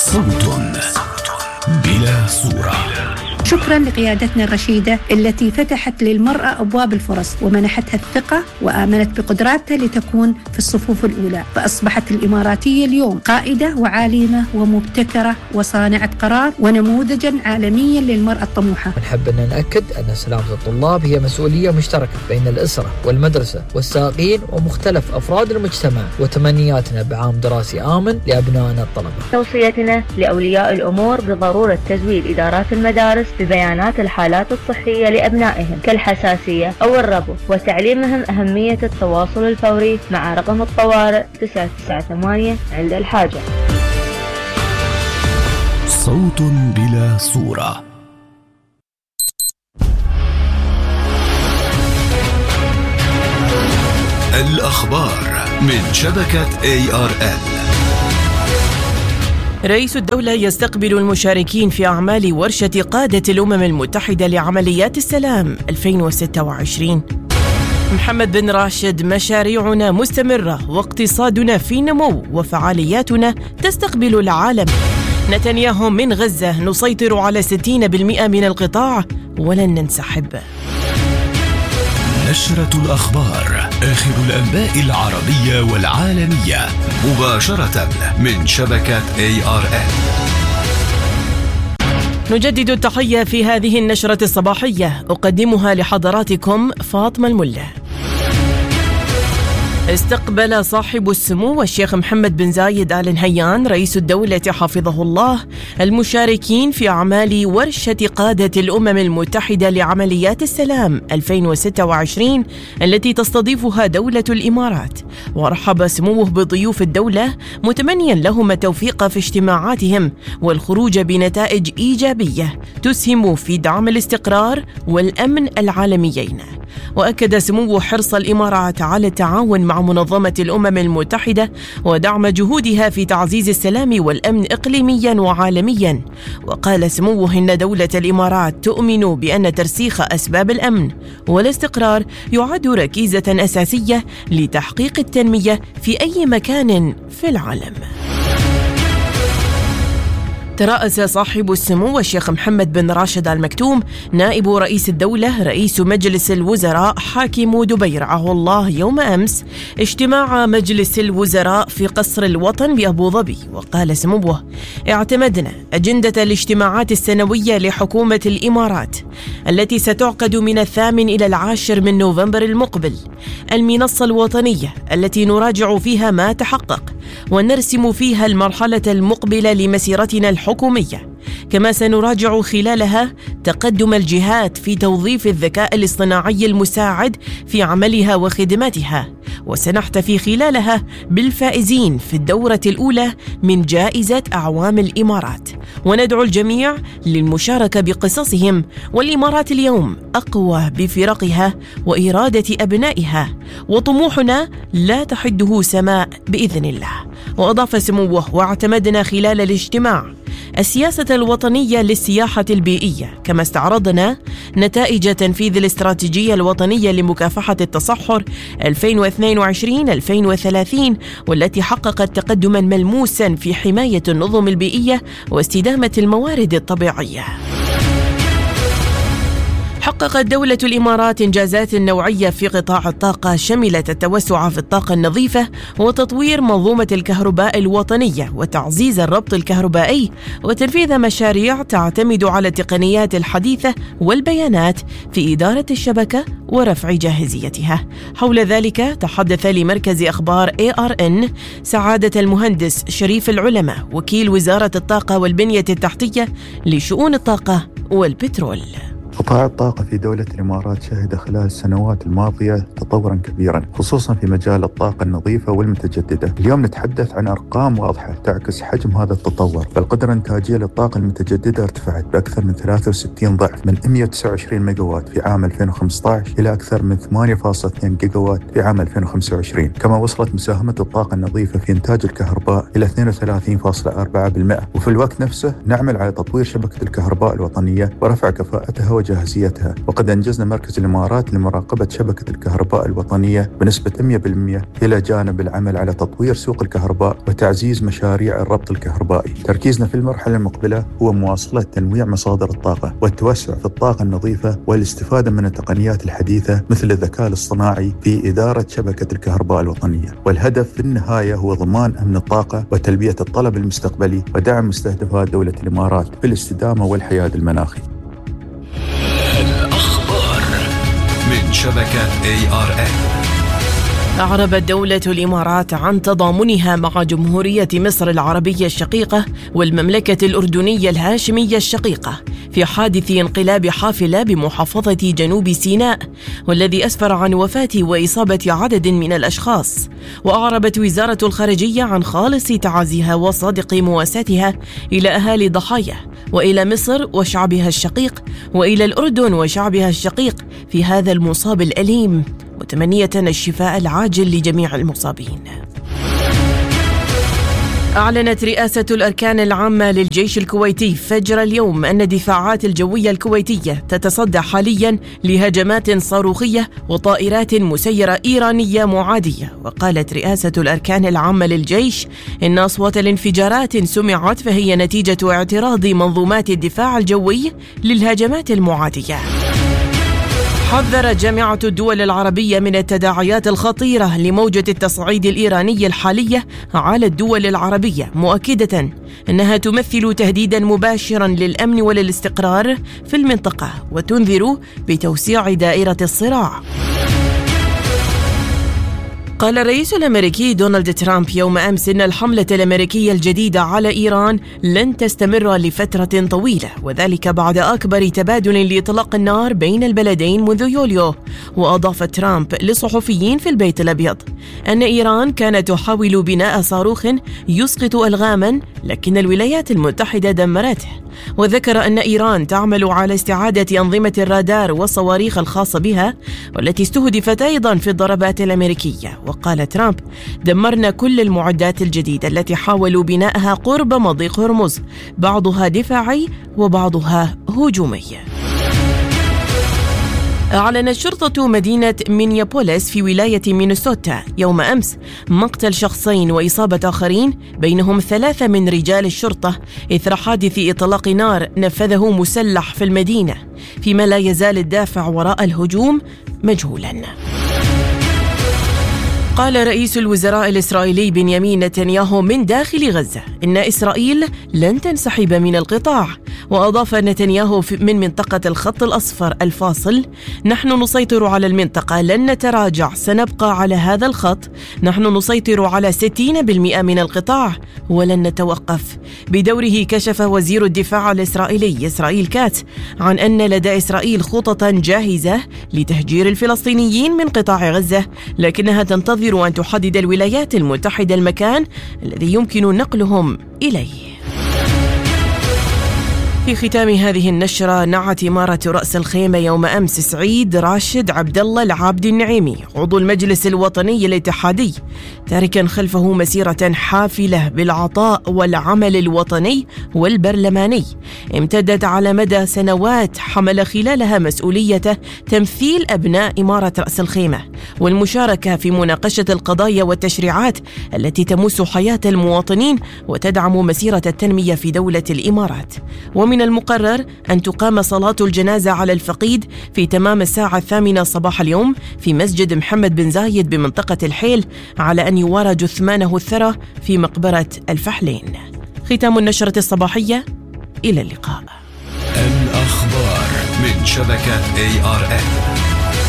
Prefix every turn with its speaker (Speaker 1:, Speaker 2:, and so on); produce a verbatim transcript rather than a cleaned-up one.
Speaker 1: صوت بلا صورة.
Speaker 2: شكرا لقيادتنا الرشيدة التي فتحت للمرأة أبواب الفرص ومنحتها الثقة وآمنت بقدراتها لتكون في الصفوف الأولى، فأصبحت الإماراتية اليوم قائدة وعالمة ومبتكرة وصانعة قرار ونموذجا عالميا للمرأة الطموحة.
Speaker 3: نحب أن نأكد أن سلامة الطلاب هي مسؤولية مشتركة بين الأسرة والمدرسة والسائقين ومختلف أفراد المجتمع، وتمنياتنا بعام دراسي آمن لأبنائنا الطلبة.
Speaker 4: توصيتنا لأولياء الأمور بضرورة تزويد إدارات المدارس ببيانات الحالات الصحية لأبنائهم كالحساسية أو الربو، وتعليمهم أهمية التواصل الفوري مع رقم الطوارئ تسعة تسعة ثمانية عند الحاجة.
Speaker 1: صوت بلا صورة. الأخبار من شبكة إيه آر إل.
Speaker 5: رئيس الدولة يستقبل المشاركين في أعمال ورشة قادة الأمم المتحدة لعمليات السلام ألفين وستة وعشرين. محمد بن راشد: مشاريعنا مستمرة واقتصادنا في نمو وفعالياتنا تستقبل العالم. نتنياهو: من غزة نسيطر على ستين بالمئة من القطاع ولن ننسحب.
Speaker 1: نشرة الأخبار، آخر الأنباء العربية والعالمية مباشرة من شبكة إيه آر إل.
Speaker 5: نجدد التحية في هذه النشرة الصباحية، أقدمها لحضراتكم فاطمة الملا. استقبل صاحب السمو الشيخ محمد بن زايد آل نهيان رئيس الدولة حفظه الله المشاركين في أعمال ورشة قادة الأمم المتحدة لعمليات السلام ألفين وستة وعشرين التي تستضيفها دولة الإمارات، ورحب سموه بضيوف الدولة متمنيا لهم التوفيق في اجتماعاتهم والخروج بنتائج إيجابية تسهم في دعم الاستقرار والأمن العالميين. وأكد سموه حرص الإمارات على التعاون مع منظمة الأمم المتحدة ودعم جهودها في تعزيز السلام والأمن إقليميا وعالميا. وقال سموه إن دولة الإمارات تؤمن بأن ترسيخ أسباب الأمن والاستقرار يعد ركيزة أساسية لتحقيق التنمية في أي مكان في العالم. ترأس صاحب السمو الشيخ محمد بن راشد آل مكتوم نائب رئيس الدولة رئيس مجلس الوزراء حاكم دبي رعاه الله يوم أمس اجتماع مجلس الوزراء في قصر الوطن بأبو ظبي. وقال سموه: اعتمدنا أجندة الاجتماعات السنوية لحكومة الإمارات التي ستعقد من الثامن إلى العاشر من نوفمبر المقبل، المنصة الوطنية التي نراجع فيها ما تحقق ونرسم فيها المرحلة المقبلة لمسيرتنا الحكومية، كما سنراجع خلالها تقدم الجهات في توظيف الذكاء الاصطناعي المساعد في عملها وخدماتها، وسنحتفي خلالها بالفائزين في الدورة الأولى من جائزة أعوام الإمارات، وندعو الجميع للمشاركة بقصصهم. والإمارات اليوم أقوى بفرقها وإرادة أبنائها، وطموحنا لا تحده سماء بإذن الله. وأضاف سموه: واعتمدنا خلال الاجتماع السياسة الوطنية للسياحة البيئية، كما استعرضنا نتائج تنفيذ الاستراتيجية الوطنية لمكافحة التصحر ألفين واثنين وعشرين ألفين وثلاثين، والتي حققت تقدما ملموسا في حماية النظم البيئية واستدامة الموارد الطبيعية. حققت دولة الإمارات إنجازات نوعية في قطاع الطاقة شملت التوسع في الطاقة النظيفة وتطوير منظومة الكهرباء الوطنية وتعزيز الربط الكهربائي وتنفيذ مشاريع تعتمد على التقنيات الحديثة والبيانات في إدارة الشبكة ورفع جاهزيتها. حول ذلك تحدث لمركز أخبار إيه آر إن سعادة المهندس شريف العلماء وكيل وزارة الطاقة والبنية التحتية لشؤون الطاقة والبترول.
Speaker 6: قطاع الطاقة في دولة الإمارات شهد خلال السنوات الماضية تطوراً كبيراً، خصوصاً في مجال الطاقة النظيفة والمتجددة. اليوم نتحدث عن أرقام واضحة تعكس حجم هذا التطور، فالقدرة الإنتاجية للطاقة المتجددة ارتفعت بأكثر من ثلاثة وستين ضعف، من مئة وتسعة وعشرين ميجاوات في عام ألفين وخمسة عشر إلى أكثر من ثمانية فاصلة اثنين جيجاوات في عام ألفين وخمسة وعشرين. كما وصلت مساهمة الطاقة النظيفة في إنتاج الكهرباء إلى اثنين وثلاثين فاصلة أربعة بالمئة. وفي الوقت نفسه نعمل على تطوير شبكة الكهرباء الوطنية ورفع كفاءتها وجاهزيتها. وقد أنجزنا مركز الإمارات لمراقبة شبكة الكهرباء الوطنية بنسبة مئة بالمئة، إلى جانب العمل على تطوير سوق الكهرباء وتعزيز مشاريع الربط الكهربائي. تركيزنا في المرحلة المقبلة هو مواصلة تنويع مصادر الطاقة والتوسع في الطاقة النظيفة والاستفادة من التقنيات الحديثة مثل الذكاء الاصطناعي في إدارة شبكة الكهرباء الوطنية. والهدف في النهاية هو ضمان أمن الطاقة وتلبية الطلب المستقبلي ودعم مستهدفات دولة الإمارات في الاستدامة والحياد المناخي.
Speaker 1: الأخبار من شبكة إيه آر إن.
Speaker 5: أعربت دولة الإمارات عن تضامنها مع جمهورية مصر العربية الشقيقة والمملكة الأردنية الهاشمية الشقيقة في حادث انقلاب حافلة بمحافظة جنوب سيناء، والذي أسفر عن وفاة وإصابة عدد من الأشخاص. وأعربت وزارة الخارجية عن خالص تعازيها وصادق مواساتها إلى أهالي الضحايا وإلى مصر وشعبها الشقيق وإلى الأردن وشعبها الشقيق في هذا المصاب الأليم، متمنية الشفاء العاجل لجميع المصابين. أعلنت رئاسة الأركان العامة للجيش الكويتي فجر اليوم أن الدفاعات الجوية الكويتية تتصدى حالياً لهجمات صاروخية وطائرات مسيرة إيرانية معادية. وقالت رئاسة الأركان العامة للجيش إن أصوات الانفجارات سمعت فهي نتيجة اعتراض منظومات الدفاع الجوي للهجمات المعادية. حذرت جامعة الدول العربية من التداعيات الخطيرة لموجة التصعيد الإيراني الحالية على الدول العربية، مؤكدة أنها تمثل تهديداً مباشراً للأمن وللاستقرار في المنطقة وتنذر بتوسيع دائرة الصراع. قال الرئيس الأمريكي دونالد ترامب يوم أمس إن الحملة الأمريكية الجديدة على إيران لن تستمر لفترة طويلة، وذلك بعد أكبر تبادل لإطلاق النار بين البلدين منذ يوليو. وأضاف ترامب لصحفيين في البيت الأبيض أن إيران كانت تحاول بناء صاروخ يسقط ألغاماً لكن الولايات المتحدة دمرته. وذكر أن إيران تعمل على استعادة أنظمة الرادار والصواريخ الخاصة بها والتي استهدفت أيضاً في الضربات الأمريكية. وقال ترامب: دمرنا كل المعدات الجديدة التي حاولوا بنائها قرب مضيق هرمز، بعضها دفاعي وبعضها هجومي. أعلنت شرطة مدينة مينيابوليس في ولاية مينيسوتا يوم أمس مقتل شخصين وإصابة آخرين بينهم ثلاثة من رجال الشرطة إثر حادث إطلاق نار نفذه مسلح في المدينة، فيما لا يزال الدافع وراء الهجوم مجهولاً. قال رئيس الوزراء الإسرائيلي بنيامين نتنياهو من داخل غزة إن إسرائيل لن تنسحب من القطاع. وأضاف نتنياهو من منطقة الخط الأصفر الفاصل: نحن نسيطر على المنطقة، لن نتراجع، سنبقى على هذا الخط، نحن نسيطر على ستين بالمئة من القطاع ولن نتوقف. بدوره كشف وزير الدفاع الإسرائيلي إسرائيل كاتس عن أن لدى إسرائيل خططا جاهزة لتهجير الفلسطينيين من قطاع غزة، لكنها تنتظر أن تحدد الولايات المتحدة المكان الذي يمكن نقلهم إليه. في ختام هذه النشرة، نعت إمارة رأس الخيمة يوم أمس سعيد راشد عبد الله العابد النعيمي عضو المجلس الوطني الاتحادي، تاركا خلفه مسيرة حافلة بالعطاء والعمل الوطني والبرلماني امتدت على مدى سنوات، حمل خلالها مسؤولية تمثيل أبناء إمارة رأس الخيمة والمشاركة في مناقشة القضايا والتشريعات التي تمس حياة المواطنين وتدعم مسيرة التنمية في دولة الإمارات. ومن المقرر أن تقام صلاة الجنازة على الفقيد في تمام الساعة الثامنة صباح اليوم في مسجد محمد بن زايد بمنطقة الحيل، على أن يوارى جثمانه الثرى في مقبرة الفحلين. ختام النشرة الصباحية، إلى اللقاء.
Speaker 1: الأخبار من شبكة إيه آر إن.